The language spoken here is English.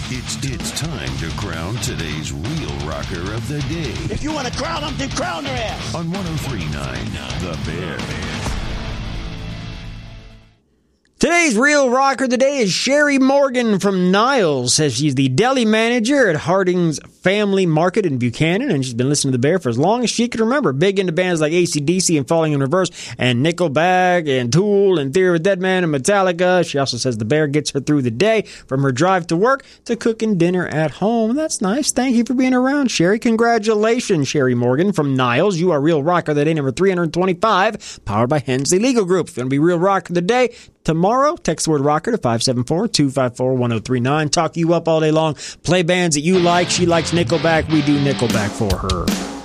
It's time to crown today's real rocker of the day. If you want to crown them, then crown their ass. On 103.9 The Bear. Today's real rocker of the day is Sherry Morgan from Niles. Says she's the deli manager at Harding's Family Market in Buchanan, and she's been listening to The Bear for as long as she can remember. Big into bands like AC/DC and Falling in Reverse, and Nickelback, and Tool, and Theory of a Dead Man, and Metallica. She also says The Bear gets her through the day, from her drive to work to cooking dinner at home. That's nice. Thank you for being around, Sherry. Congratulations, Sherry Morgan from Niles. You are Real Rocker of the Day number 325, powered by Hensley Legal Group. If you want to be Real Rocker of the Day tomorrow, text the word rocker to 574-254-1039. Talk you up all day long. Play bands that you like. She likes Nickelback. We do Nickelback for her.